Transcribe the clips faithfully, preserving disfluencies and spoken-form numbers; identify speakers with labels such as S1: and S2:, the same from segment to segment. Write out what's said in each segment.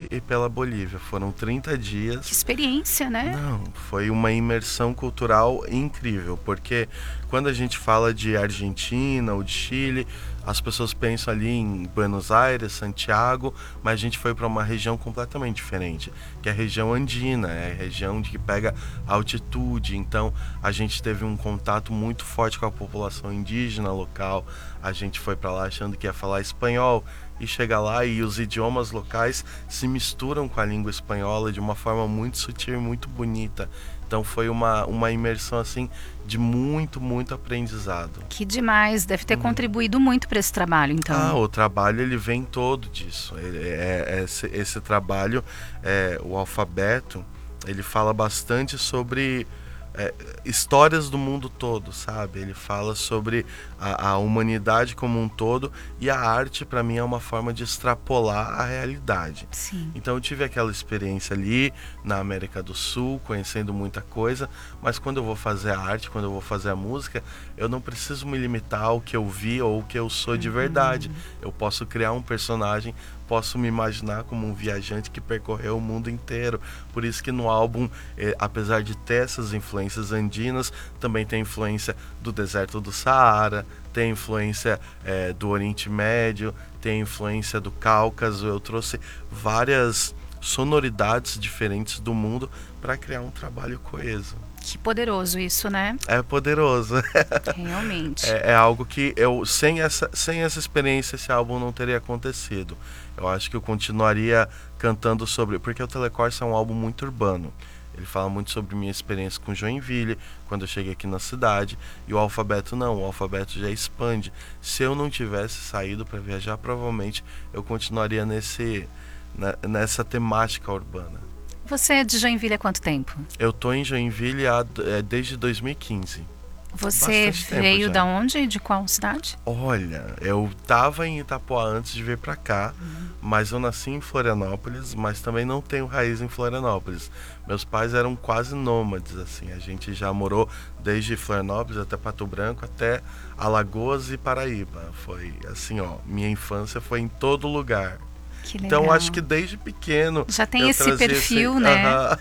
S1: e pela Bolívia. Foram trinta
S2: Que
S1: dias.
S2: experiência, né?
S1: Não, foi uma imersão cultural incrível, porque quando a gente fala de Argentina ou de Chile, as pessoas pensam ali em Buenos Aires, Santiago, mas a gente foi para uma região completamente diferente, que é a região andina, é a região de que pega altitude. Então a gente teve um contato muito forte com a população indígena local. A gente foi para lá achando que ia falar espanhol e chega lá e os idiomas locais se misturam com a língua espanhola de uma forma muito sutil e muito bonita. Então foi uma, uma imersão assim de muito, muito aprendizado.
S2: Que demais, deve ter
S1: Uhum.
S2: contribuído muito para esse trabalho, então.
S1: Ah, o trabalho ele vem todo disso. Ele- é, é- esse, esse trabalho, é, o alfabeto, ele fala bastante sobre é, histórias do mundo todo, sabe? Ele fala sobre a, a humanidade como um todo, e a arte para mim é uma forma de extrapolar a realidade.
S2: Sim.
S1: Então eu tive aquela experiência ali na América do Sul, conhecendo muita coisa, mas quando eu vou fazer a arte, quando eu vou fazer a música, eu não preciso me limitar ao que eu vi ou o que eu sou de verdade. Eu posso criar um personagem, posso me imaginar como um viajante que percorreu o mundo inteiro. Por isso que no álbum, eh, apesar de ter essas influências andinas, também tem influência do deserto do Saara, tem influência eh, do Oriente Médio, tem influência do Cáucaso. Eu trouxe várias sonoridades diferentes do mundo para criar um trabalho coeso.
S2: Que poderoso isso, né?
S1: É poderoso.
S2: Realmente.
S1: É, é algo que eu, sem essa, sem essa experiência, esse álbum não teria acontecido. Eu acho que eu continuaria cantando sobre... Porque o Telecorse é um álbum muito urbano. Ele fala muito sobre minha experiência com Joinville, quando eu cheguei aqui na cidade. E o Alfabeto não, o Alfabeto já expande. Se eu não tivesse saído para viajar, provavelmente eu continuaria nesse, na, nessa temática urbana.
S2: Você é de Joinville há quanto tempo?
S1: Eu tô em Joinville há, é, desde dois mil e quinze.
S2: Você
S1: Bastante tempo
S2: veio
S1: já.
S2: da onde? De qual cidade?
S1: Olha, eu tava em Itapoá antes de vir pra cá, mas eu nasci em Florianópolis, mas também não tenho raiz em Florianópolis. Meus pais eram quase nômades, assim. A gente já morou desde Florianópolis até Pato Branco, até Alagoas e Paraíba. Foi assim, ó, minha infância foi em todo lugar.
S2: Que legal.
S1: Então acho que desde pequeno
S2: já tem
S1: eu
S2: esse
S1: trazia
S2: perfil,
S1: esse...
S2: né?
S1: Aham.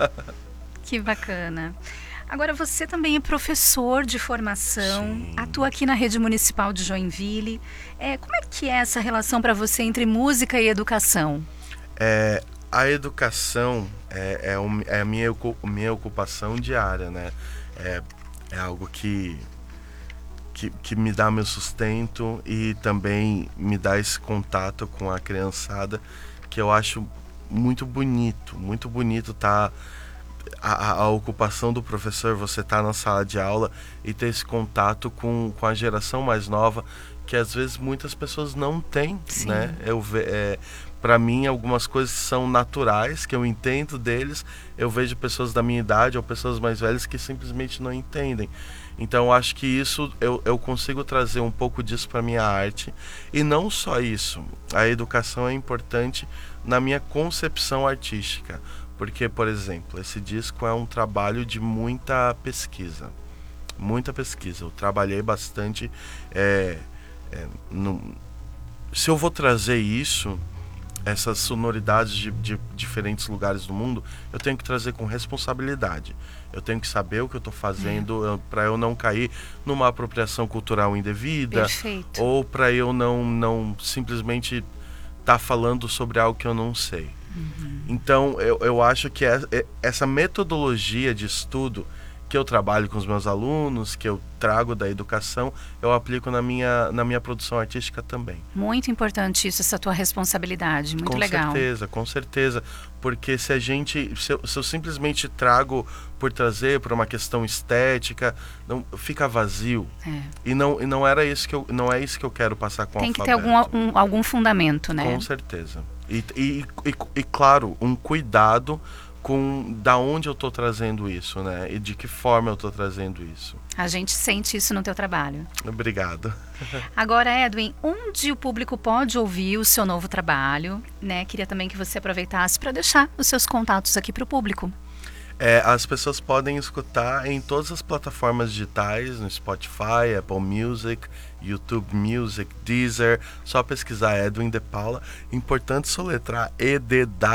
S2: Que bacana. Agora, você também é professor de formação,
S1: Sim.
S2: atua aqui na Rede Municipal de Joinville. É, como é que é essa relação para você entre música e educação?
S1: É, a educação é, é, um- é a minha, ocu- minha ocupação diária, né? É, é algo que, que, que me dá meu sustento e também me dá esse contato com a criançada, que eu acho muito bonito, muito bonito tá a, a- a ocupação do professor, você tá na sala de aula e ter esse contato com, com a geração mais nova, que às vezes muitas pessoas não têm,
S2: Sim.
S1: né? Eu ve, é, para mim algumas coisas são naturais, que eu entendo deles, eu vejo pessoas da minha idade ou pessoas mais velhas que simplesmente não entendem. Então eu acho que isso eu, eu consigo trazer um pouco disso para minha arte. E não só isso, a educação é importante na minha concepção artística. Porque, por exemplo, esse disco é um trabalho de muita pesquisa. Muita pesquisa. Eu trabalhei bastante. É, é, no, se eu vou trazer isso, essas sonoridades de, de diferentes lugares do mundo, eu tenho que trazer com responsabilidade. Eu tenho que saber o que eu estou fazendo para eu não cair numa apropriação cultural indevida.
S2: Perfeito.
S1: Ou para eu não, não simplesmente estar falando sobre algo que eu não sei. Então, eu, eu acho que é- é- essa metodologia de estudo que eu trabalho com os meus alunos, que eu trago da educação, eu aplico na minha, na minha produção artística também.
S2: Muito importante isso, essa tua responsabilidade. Muito
S1: com
S2: legal.
S1: certeza, com certeza. Porque se a gente, se eu, se eu simplesmente trago por trazer, por uma questão estética, não, fica vazio.
S2: É.
S1: E não, e não era isso que eu, não é isso que eu quero passar com o
S2: Tem que ter
S1: alfabeto.
S2: algum, um- algum fundamento, né?
S1: Com certeza. E, e, e, e, claro, um cuidado com da onde eu estou trazendo isso, né? E de que forma eu estou trazendo isso.
S2: A gente sente isso no teu trabalho.
S1: Obrigado.
S2: Agora, Edwin, onde o público pode ouvir o seu novo trabalho, né? Queria também que você aproveitasse para deixar os seus contatos aqui para o público.
S1: É, as pessoas podem escutar em todas as plataformas digitais, no Spotify, Apple Music, YouTube Music, Deezer. Só pesquisar Edwin de Paula. Importante soletrar E D W